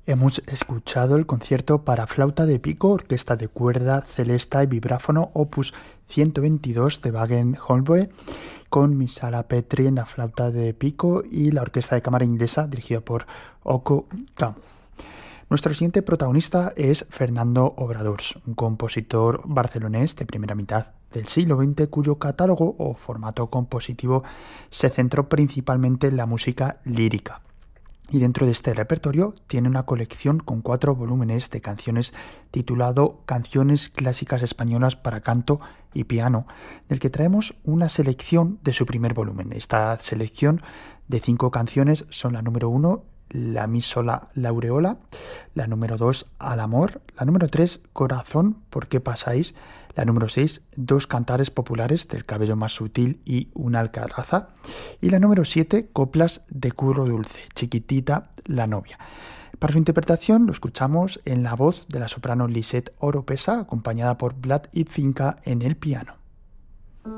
Hemos escuchado el concierto para flauta de pico, orquesta de cuerda, celesta y vibráfono opus 122 de Wagen-Holboe, con Misala Petri en la flauta de pico y la orquesta de cámara inglesa dirigida por Oko Kamu. Nuestro siguiente protagonista es Fernando Obradors, un compositor barcelonés de primera mitad del siglo XX cuyo catálogo o formato compositivo se centró principalmente en la música lírica. Y dentro de este repertorio tiene una colección con 4 volúmenes de canciones titulado Canciones clásicas españolas para canto y piano, del que traemos una selección de su primer volumen. Esta selección de 5 canciones son la número 1, La mi sola laureola, la número 2, Al amor, la número 3, Corazón, ¿por qué pasáis?, la número 6, Dos cantares populares del cabello más sutil y Una alcaraza, y la número 7, Coplas de curro dulce, Chiquitita la novia. Para su interpretación lo escuchamos en la voz de la soprano Lisette Oropesa, acompañada por Vlad Ipfinka en el piano.